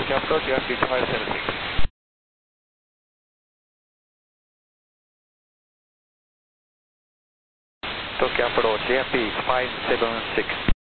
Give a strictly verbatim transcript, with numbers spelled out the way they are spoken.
Tokyo approach, you have five seven six. Tokyo approach, A F P five seven six.